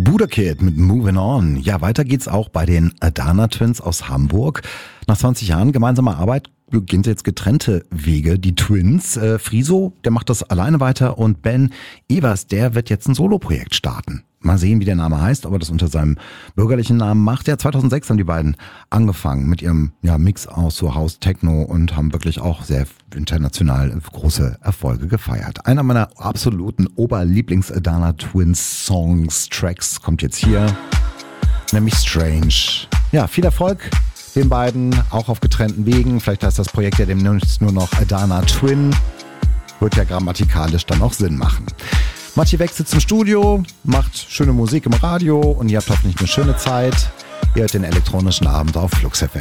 Buddha Kid mit Moving On. Ja, weiter geht's auch bei den Adana Twins aus Hamburg. Nach 20 Jahren gemeinsamer Arbeit gehen jetzt getrennte Wege. Die Twins, Friso, der macht das alleine weiter und Ben Evers, der wird jetzt ein Soloprojekt starten. Mal sehen, wie der Name heißt, ob er das unter seinem bürgerlichen Namen macht. Ja, 2006 haben die beiden angefangen mit ihrem Mix aus so House Techno und haben wirklich auch sehr international große Erfolge gefeiert. Einer meiner absoluten Oberlieblings-Adana Twins Songs, Tracks kommt jetzt hier, nämlich Strange. Ja, viel Erfolg den beiden, auch auf getrennten Wegen. Vielleicht heißt das Projekt ja demnächst nur noch Adana Twin. Wird ja grammatikalisch dann auch Sinn machen. Maciej Weck sitzt im Studio, macht schöne Musik im Radio und ihr habt hoffentlich eine schöne Zeit. Ihr hört den elektronischen Abend auf Flux FM.